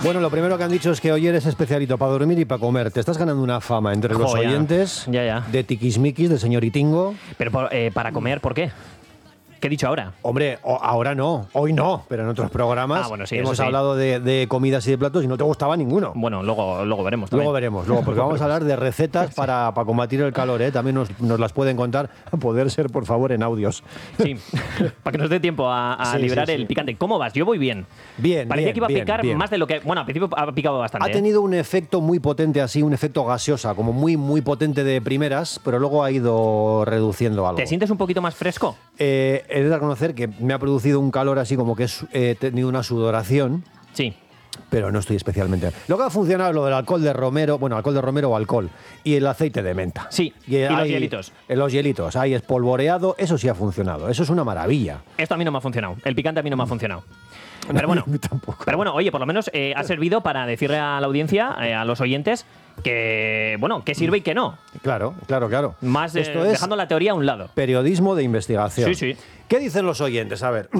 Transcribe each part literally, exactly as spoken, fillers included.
Bueno, lo primero que han dicho es que hoy eres especialito para dormir y para comer. Te estás ganando una fama entre los Jo, ya. oyentes Ya, ya. de tiquismiquis, de señoritingo. Pero por- eh, para comer, ¿por qué? ¿Qué he dicho ahora? Hombre, o- ahora no, hoy no, pero en otros programas Ah, bueno, sí, hemos eso sí. hablado de, de comidas y de platos y no te gustaba ninguno. Bueno, luego, luego veremos también. Luego veremos, luego, porque vamos a hablar de recetas para, para combatir el calor, ¿eh? También nos, nos las pueden contar, a poder ser, por favor, en audios. Sí, para que nos dé tiempo a, a Sí, liberar sí, sí. el picante. ¿Cómo vas? Yo voy bien. Bien, Parecía bien, que iba a bien, picar bien. más de lo que... Bueno, al principio ha picado bastante. Ha ¿eh? tenido un efecto muy potente así, un efecto gaseosa, como muy, muy potente de primeras, pero luego ha ido reduciendo algo. ¿Te sientes un poquito más fresco? Eh, he de reconocer que me ha producido un calor así como que es- he tenido una sudoración, Sí. pero no estoy especialmente. Lo que ha funcionado es lo del alcohol de romero, bueno, alcohol de romero o alcohol, y el aceite de menta. Sí, y los hielitos. eh, Los hielitos, ahí espolvoreado, eso sí ha funcionado, eso es una maravilla. Esto a mí no me ha funcionado. El picante a mí no me ha funcionado. Pero bueno, A mí tampoco. pero bueno, oye, por lo menos eh, ha servido para decirle a la audiencia, eh, a los oyentes, que bueno, que sirve y que no. Claro, claro, claro. Más eh, Esto es dejando la teoría a un lado. periodismo de investigación. Sí, sí. ¿Qué dicen los oyentes? A ver.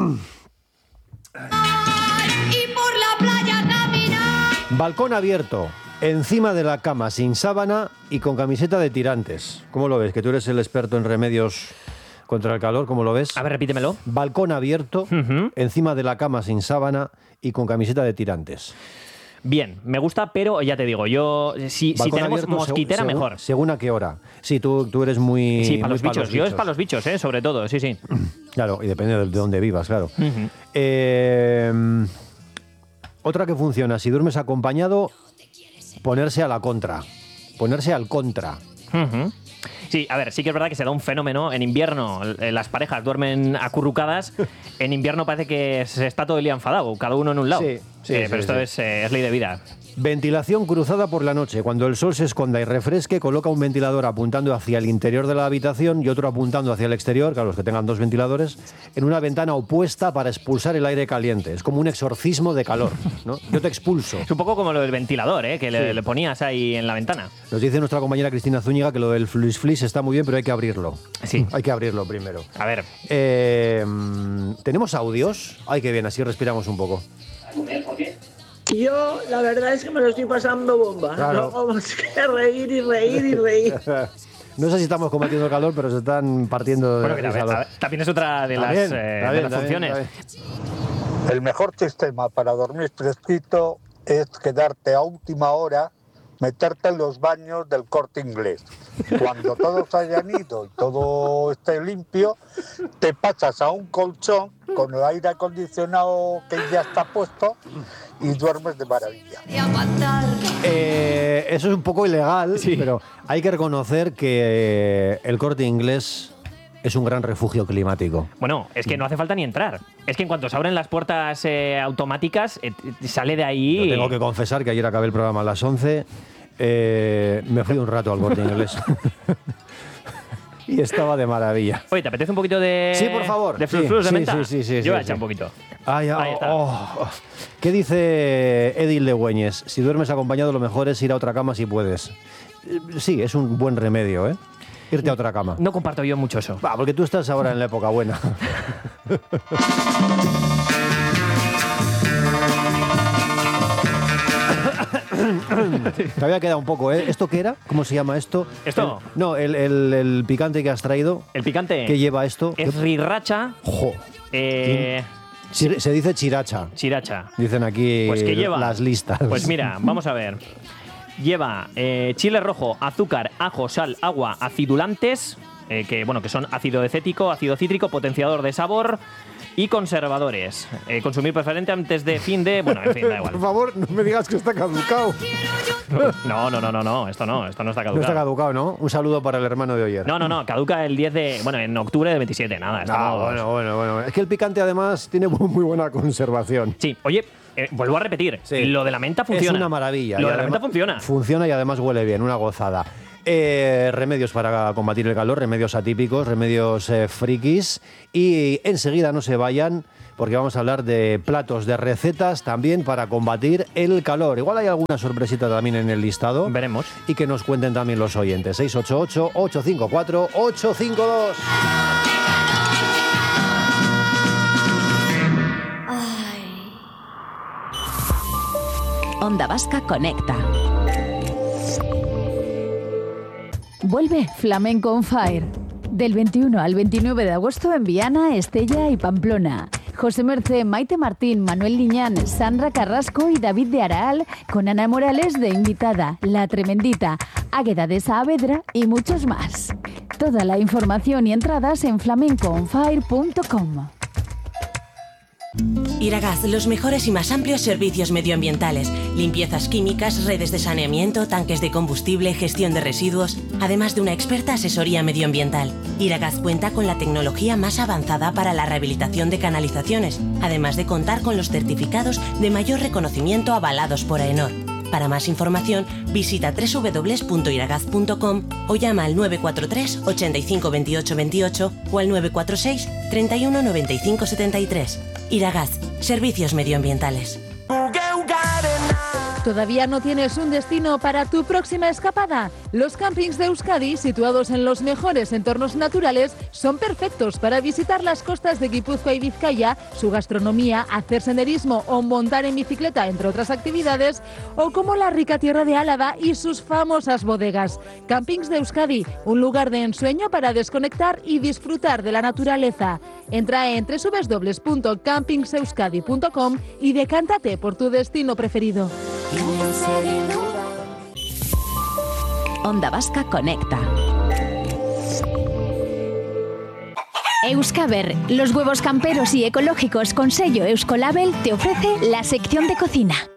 Y por la playa caminar. Balcón abierto, encima de la cama, sin sábana y con camiseta de tirantes. ¿Cómo lo ves? Que tú eres el experto en remedios contra el calor, ¿cómo lo ves? A ver, repítemelo. Balcón abierto, Ujú. encima de la cama sin sábana y con camiseta de tirantes. Bien, me gusta, pero ya te digo, yo si, si Balcón tenemos abierto, mosquitera, segu- según- mejor. Según a qué hora. Sí, tú, tú eres muy... Sí, para muy los bichos. Yo es para los bichos, ¿eh? Sobre todo, sí, sí. Claro, y depende de de dónde vivas, claro. Ujú. Eh, otra que funciona, si duermes acompañado, ponerse a la contra. Ponerse al contra. Ujú. Sí, a ver, sí que es verdad que se da un fenómeno. En invierno eh, las parejas duermen acurrucadas. En invierno parece que se está todo el día enfadado, cada uno en un lado. Sí, sí, Eh, sí, pero esto sí. Es, eh, es ley de vida. Ventilación cruzada por la noche. Cuando el sol se esconda y refresque, coloca un ventilador apuntando hacia el interior de la habitación y otro apuntando hacia el exterior, claro, los que tengan dos ventiladores, en una ventana opuesta para expulsar el aire caliente. Es como un exorcismo de calor, ¿no? Yo te expulso. Es un poco como lo del ventilador, ¿eh? Que le, Sí. le ponías ahí en la ventana. Nos dice nuestra compañera Cristina Zúñiga que lo del flis flis está muy bien, pero hay que abrirlo. Sí. Hay que abrirlo primero. A ver, Eh, mm, ¿Tenemos audios? Ay, qué bien, así respiramos un poco. Yo, la verdad es que me lo estoy pasando bomba. Claro. No hago más que reír y reír y reír. No sé si estamos combatiendo el calor, pero se están partiendo de bueno, mira, a risa ver, los- a ver, también es otra de Está las, bien, eh, está de bien, las está bien, funciones. está bien. El mejor sistema para dormir fresquito es quedarte a última hora, meterte en los baños del Corte Inglés. Cuando todos hayan ido y todo esté limpio, te pasas a un colchón con el aire acondicionado que ya está puesto y duermes de maravilla. Y aguantar. Eh, eso es un poco ilegal, Sí. pero hay que reconocer que el Corte Inglés es un gran refugio climático. Bueno, es que no hace falta ni entrar. Es que en cuanto se abren las puertas eh, automáticas, eh, t- sale de ahí. Yo tengo que confesar que ayer acabé el programa a las once, eh, me fui un rato al Corte Inglés. Y estaba de maravilla. Oye, ¿te apetece un poquito de. Sí, por favor. De Sí, flus flus de sí, menta? sí, sí, sí, Yo sí, voy a echar sí. un poquito. Ay, Ahí oh, está. oh, oh. ¿Qué dice Edil de Güeñes? Si duermes acompañado, lo mejor es ir a otra cama si puedes. Eh, Sí, es un buen remedio, ¿eh? Irte a otra cama. No comparto yo mucho eso. Va, porque tú estás ahora en la época buena. Te había quedado un poco, ¿eh? ¿Esto qué era? ¿Cómo se llama esto? ¿Esto? El- no, el, el- el picante que has traído. El picante ¿Qué lleva esto? es rirracha, Jo, eh, Chir- se dice chiracha. chiracha. Dicen aquí Pues que lleva. las listas. Pues mira, vamos a ver. Lleva eh, chile rojo, azúcar, ajo, sal, agua, acidulantes, eh, que bueno, que son ácido acético, ácido cítrico, potenciador de sabor y conservadores. Eh, consumir preferente antes de fin de. Bueno, en fin, da Por igual. favor, no me digas que está caducado. No, no, no, no, no. Esto no, esto no está No está caducado. caducado, ¿no? Un saludo para el hermano de Oyer. No, no, no, caduca el diez de. Bueno, en octubre de veintisiete, nada. Ah, Estamos... bueno, bueno, bueno. Es que el picante además tiene muy muy buena conservación. Sí, oye, eh, vuelvo a repetir. Sí. Lo de la menta funciona. Es una maravilla. Lo Y de la además- menta funciona. Funciona y además huele bien, una gozada. Eh, remedios para combatir el calor, remedios atípicos, remedios eh, frikis. Y enseguida no se vayan, porque vamos a hablar de platos, de recetas también para combatir el calor. Igual hay alguna sorpresita también en el listado. Veremos. Y que nos cuenten también los oyentes. seis ocho ocho, ocho cinco cuatro, ocho cinco dos. Ay. Onda Vasca Conecta. Vuelve Flamenco on Fire. Del veintiuno al veintinueve de agosto en Viana, Estella y Pamplona. José Mercé, Maite Martín, Manuel Liñán, Sandra Carrasco y David de Araal, con Ana Morales de invitada, La Tremendita, Águeda de Saavedra y muchos más. Toda la información y entradas en flamenco on fire punto com. Iragaz, los mejores y más amplios servicios medioambientales, limpiezas químicas, redes de saneamiento, tanques de combustible, gestión de residuos, además de una experta asesoría medioambiental. Iragaz cuenta con la tecnología más avanzada para la rehabilitación de canalizaciones, además de contar con los certificados de mayor reconocimiento avalados por AENOR. Para más información, visita doble u doble u doble u punto iragaz punto com o llama al nueve cuatro tres, ochenta y cinco, veintiocho veintiocho o al nueve cuatro seis, treinta y uno, noventa y cinco, setenta y tres. Iragaz, servicios medioambientales. ¿Todavía no tienes un destino para tu próxima escapada? Los campings de Euskadi, situados en los mejores entornos naturales, son perfectos para visitar las costas de Guipúzcoa y Vizcaya, su gastronomía, hacer senderismo o montar en bicicleta, entre otras actividades, o como la rica tierra de Álava y sus famosas bodegas. Campings de Euskadi, un lugar de ensueño para desconectar y disfrutar de la naturaleza. Entra en doble u doble u doble u punto campings euskadi punto com y decántate por tu destino preferido. Onda Vasca Conecta. Euskaber, los huevos camperos y ecológicos con sello Euskolabel, te ofrece la sección de cocina.